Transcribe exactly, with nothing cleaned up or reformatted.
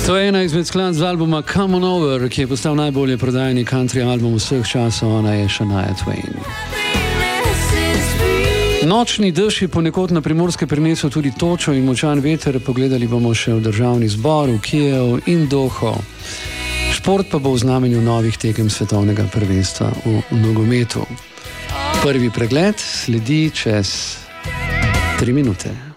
To je ena izmed skladb z albuma Come On Over, ki je postal najbolje prodajani country album vseh časov, ona je Shania Twain. Nočni dež je ponekod na Primorske prinesel tudi točo in močan veter, pogledali bomo še v državni zbor, v Kijev in Doho. Šport pa bo v znamenju novih tekem svetovnega prvenstva v nogometu. Prvi pregled sledi čez tri minute.